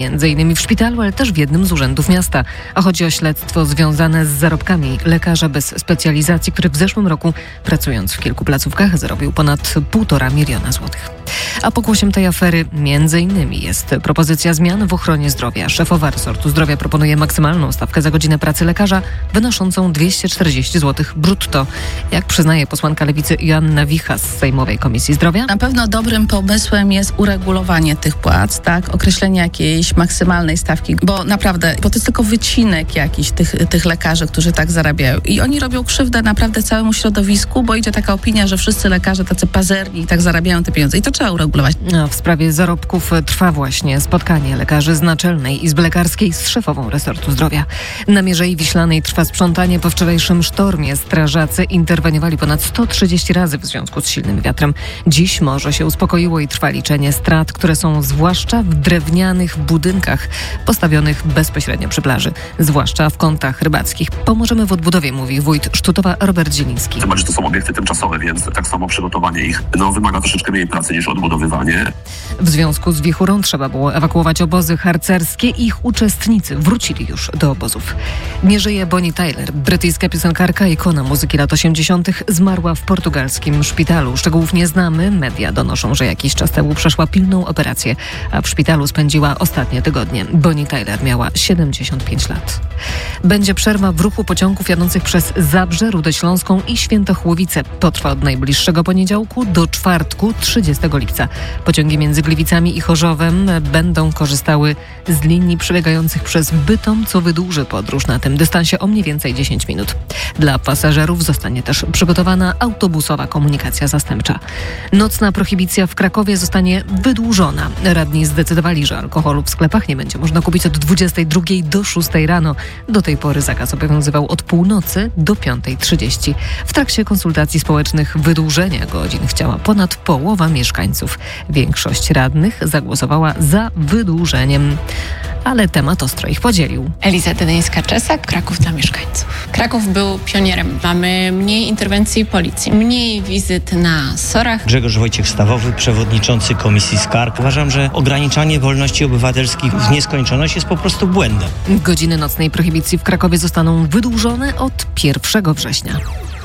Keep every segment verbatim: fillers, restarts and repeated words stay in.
między innymi w szpitalu, ale też w jednym z urzędów miasta. A chodzi o śledztwo związane z zarobkami lekarza bez specjalizacji, który w zeszłym roku, pracując w kilku placówkach, zarobił ponad półtora miliona złotych. A pokłosiem tej afery między innymi jest propozycja zmian w ochronie zdrowia. Szefowa resortu zdrowia proponuje maksymalną stawkę za godzinę pracy lekarza wynoszącą dwieście czterdzieści złotych brutto. Jak przyznaje posłanka Lewicy Joanna Wicha z Sejmowej Komisji Zdrowia. Na pewno dobrym pomysłem jest uregulowanie tych płac, tak? Określenie jakiejś maksymalnej stawki, bo naprawdę, bo to jest tylko wycinek jakiś tych, tych lekarzy, którzy tak zarabiają. I oni robią krzywdę naprawdę całemu środowisku, bo idzie taka opinia, że wszyscy lekarze tacy pazerni i tak zarabiają te pieniądze. I to trzeba uregulować. A w sprawie zarobków trwa właśnie spotkanie lekarzy z Naczelnej Izby Lekarskiej z szefową resortu zdrowia. Na Mierzei Wiślanej trwa sprzątanie po wczorajszym sztormie. Strażacy interweniowali ponad sto trzydzieści razy w związku z silnym wiatrem. Dziś morze się uspokoiło i trwa liczenie strat, które są zwłaszcza w drewnianych budynkach postawionych bezpośrednio przy plaży, zwłaszcza w kątach rybackich. Pomożemy w odbudowie, mówi wójt Szczutowa Robert Zieliński. Zobacz, że to są obiekty tymczasowe, więc tak samo przygotowanie ich no, wymaga troszeczkę mniej pracy niż odbudowywanie. W związku z wichurą trzeba było ewakuować obozy harcerskie i ich uczestnicy wrócili już do obozów. Nie żyje Bonnie Tyler. Brytyjska piosenkarka, ikona muzyki lat osiemdziesiątych zmarła w portugalskim szpitalu. Szczegółów nie znamy. Media donoszą, że jakiś czas temu przeszła pilną operację, a w szpitalu spędziła ostatnie tygodnie. Bonnie Tyler miała siedemdziesiąt pięć lat. Będzie przerwa w ruchu pociągów jadących przez Zabrze, Rudę Śląską i Świętochłowice. Potrwa od najbliższego poniedziałku do czwartku, trzydziestego lipca. Pociągi między Gliwicami i Chorzowem będą korzystały z linii przebiegających przez Bytom, co wydłuży podróż na tym dystansie o mniej więcej dziesięć minut. Dla pasażerów zostanie też przygotowana autobusowa komunikacja zastępcza. Nocna prohibicja w Krakowie zostanie wydłużona. Radni zdecydowali, że alkoholu w sklepach nie będzie można kupić od dwudziestej drugiej do szóstej rano. Do tej pory zakaz obowiązywał od północy do piątej trzydzieści. W trakcie konsultacji społecznych wydłużenia godzin chciała ponad połowa mieszkańców. Większość radnych zagłosowała za wydłużeniem. Ale temat ostro ich podzielił. Eliza Dedyńska-Czesak, Kraków dla mieszkańców. Kraków był pionierem. Mamy mniej interwencji policji, mniej wizyt na sorach. Grzegorz Wojciech-Stawowy, przewodniczący Komisji Skarg. Uważam, że ograniczanie wolności obywatelskich w nieskończoność jest po prostu błędem. Godziny nocnej prohibicji w Krakowie zostaną wydłużone od pierwszego września.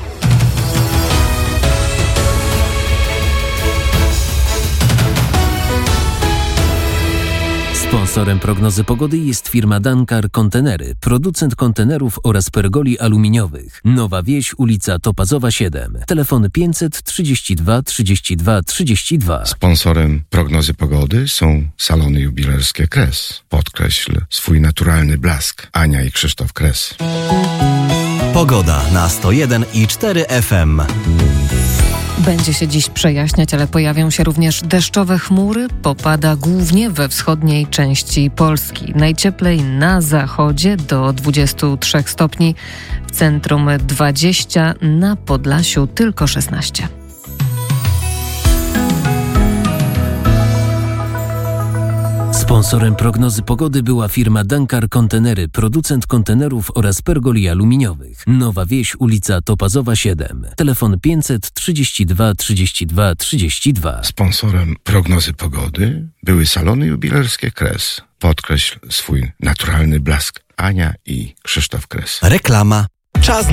Sponsorem prognozy pogody jest firma Dankar Kontenery, producent kontenerów oraz pergoli aluminiowych. Nowa Wieś, ulica Topazowa siedem. Telefon pięćset trzydzieści dwa trzydzieści dwa trzydzieści dwa. Sponsorem prognozy pogody są salony jubilerskie Kres. Podkreśl swój naturalny blask. Ania i Krzysztof Kres. Pogoda na sto jeden i cztery F M. Będzie się dziś przejaśniać, ale pojawią się również deszczowe chmury. Popada głównie we wschodniej części Polski. Najcieplej na zachodzie do dwudziestu trzech stopni, w centrum dwadzieścia, na Podlasiu tylko szesnaście. Sponsorem prognozy pogody była firma Dankar Kontenery, producent kontenerów oraz pergoli aluminiowych. Nowa Wieś, ulica Topazowa siedem. Telefon pięćset trzydzieści dwa trzydzieści dwa trzydzieści dwa. Sponsorem prognozy pogody były salony jubilerskie Kres. Podkreśl swój naturalny blask. Ania i Krzysztof Kres. Reklama. Czas